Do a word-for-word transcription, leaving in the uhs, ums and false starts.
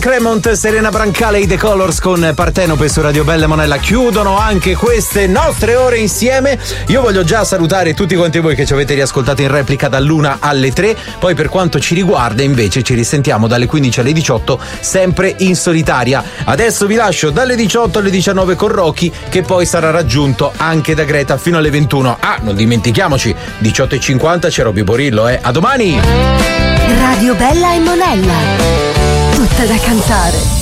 Cremont, Serena Brancale e The Colors con Partenope su Radio Bella Monella chiudono anche queste nostre ore insieme. Io voglio già salutare tutti quanti voi che ci avete riascoltato in replica dall'una alle tre. Poi per quanto ci riguarda invece ci risentiamo dalle quindici alle diciotto sempre in solitaria. Adesso vi lascio dalle diciotto alle diciannove con Rocky, che poi sarà raggiunto anche da Greta fino alle ventuno. Ah, non dimentichiamoci, diciotto e cinquanta c'è Robby Borillo, eh. A domani! Radio Bella e Monella, tutta da cantare.